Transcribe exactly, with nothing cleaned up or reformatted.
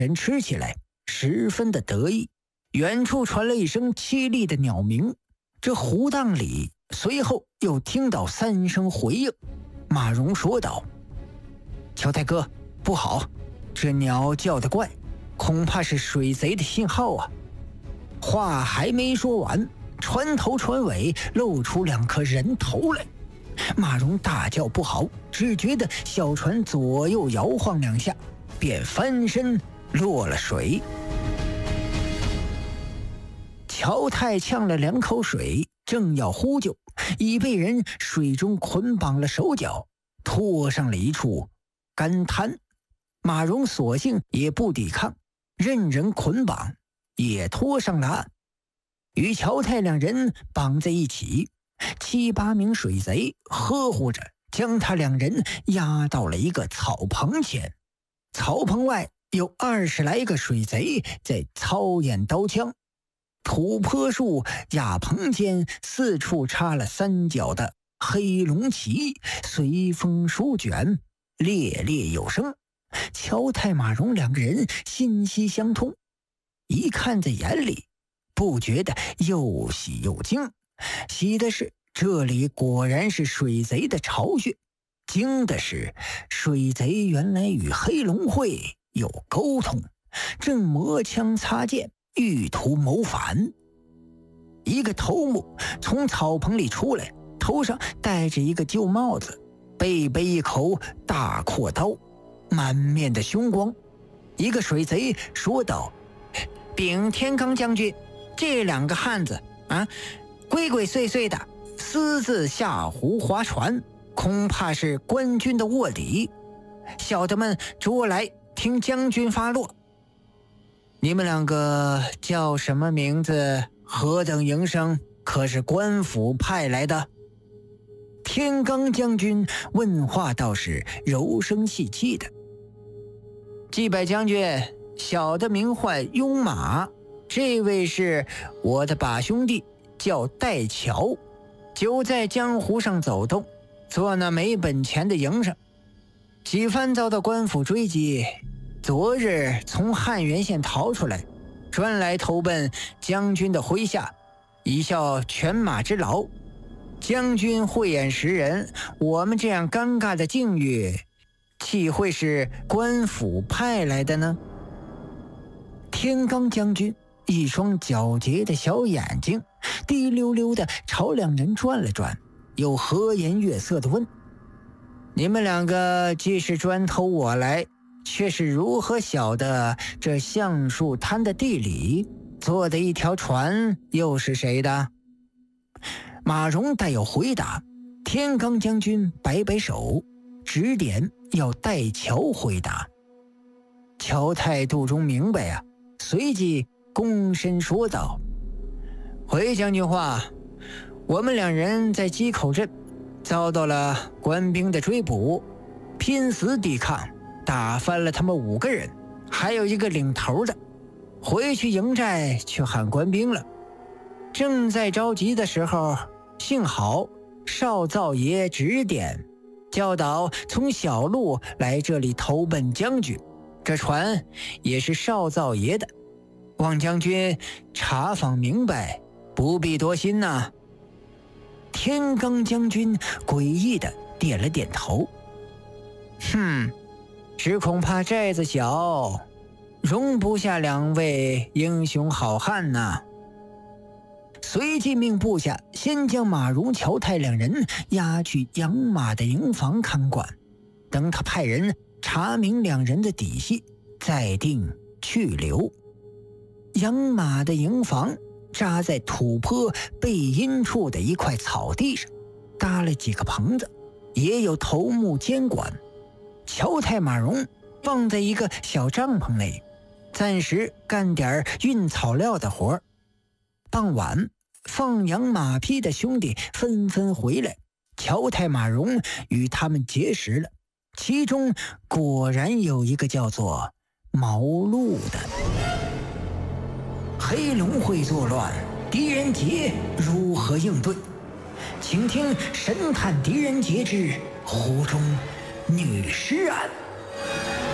人吃起来十分的得意。远处传来一声凄厉的鸟鸣，这湖荡里随后又听到三声回应。马荣说道：“乔太哥，不好，这鸟叫得怪，恐怕是水贼的信号啊！”话还没说完，船头船尾露出两颗人头来。马荣大叫不好，只觉得小船左右摇晃两下，便翻身落了水。乔太呛了两口水，正要呼救，已被人水中捆绑了手脚，拖上了一处干滩。马荣索性也不抵抗，任人捆绑，也拖上了岸。与乔太两人绑在一起，七八名水贼呵护着，将他两人押到了一个草棚前。草棚外有二十来个水贼在操演刀枪。土坡树瓦棚间四处插了三角的黑龙旗，随风舒卷，猎猎有声。乔太马荣两个人心息相通，一看在眼里，不觉得又喜又惊。喜的是这里果然是水贼的巢穴，惊的是水贼原来与黑龙会有沟通，正磨枪擦剑，欲图谋反。一个头目从草棚里出来，头上戴着一个旧帽子，背背一口大阔刀，满面的凶光。一个水贼说道：“禀天罡将军，这两个汉子啊，鬼鬼祟祟的私自下湖划船，恐怕是官军的卧底。小的们捉来听将军发落。”“你们两个叫什么名字？何等营生？可是官府派来的？”天罡将军问话倒是柔声细气的。“祭拜将军，小的名唤雍马，这位是我的把兄弟，叫戴乔，久在江湖上走动，做那没本钱的营生，几番遭到官府追击，昨日从汉源县逃出来，专来投奔将军的麾下，以效犬马之劳。将军慧眼识人，我们这样尴尬的境遇，岂会是官府派来的呢？”天罡将军一双皎洁的小眼睛滴溜溜的朝两人转了转，又和颜悦色地问：“你们两个既是专投我来，却是如何晓得这橡树滩的地理？坐的一条船又是谁的？”马荣带有回答，天罡将军摆摆手，指点要戴乔回答。乔太肚中明白啊，随即躬身说道：“回将军话，我们两人在鸡口镇遭到了官兵的追捕，拼死抵抗，打翻了他们五个人，还有一个领头的。回去营寨去喊官兵了。正在着急的时候，幸好少灶爷指点，教导从小路来这里投奔将军，这船也是少灶爷的。望将军查访明白，不必多心呐、啊。”天罡将军诡异的点了点头。哼，只恐怕寨子小，容不下两位英雄好汉呐、啊。随即命部下先将马荣、乔太两人押去养马的营房看管，等他派人查明两人的底细，再定去留。养马的营房扎在土坡背阴处的一块草地上，搭了几个棚子，也有头目监管。乔太、马荣放在一个小帐篷内，暂时干点运草料的活。傍晚，放养马匹的兄弟纷纷回来，乔太、马荣与他们结识了，其中果然有一个叫做毛路的。黑龙会作乱，狄仁杰如何应对？请听神探狄仁杰之湖中女尸案。